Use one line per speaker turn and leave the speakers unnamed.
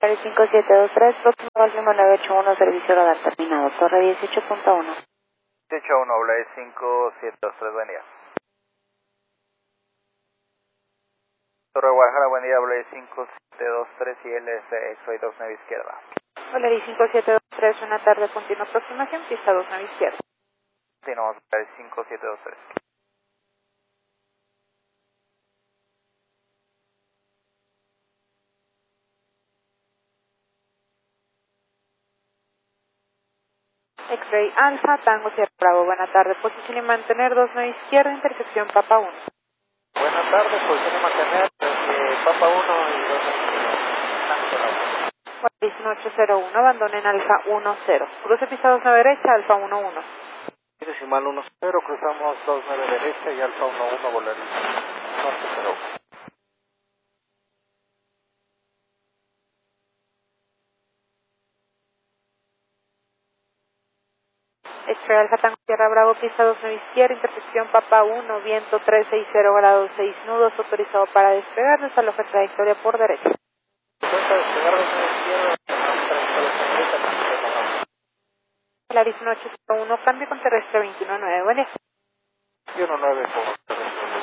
5723, próximo Golfimo 981, servicio radar terminado, torre 18.1.
18.1, Blaze 5723, buen día. Torre Guadalajara, buen día, Blaze 5723 y LS, soy 29 izquierda.
Hola, 5723, una tarde, continua aproximación, pista 29 izquierda.
Continuamos, Blaze 5723.
X-Ray Alfa, Tango Sierra Bravo, buena tarde, posición y mantener 29 izquierda, intersección Papa 1.
Buenas tardes, posición y mantener Papa 1 y 2.
1801, abandonen Alfa 10, cruce pista 29 derecha, Alfa 11.
Decimal 10, cruzamos 29 derecha y Alfa 11, volver norte 01.
X-Ray Alfa, Tango Sierra Bravo, pista 29 izquierda, intersección Papa 1, viento 360 grados 6 nudos, autorizado para despegar, desaloje trayectoria por derecha.
Cuenta despegar 29 izquierda,
La 1801, cambio con terrestre 219, buen día.
19 con terrestre.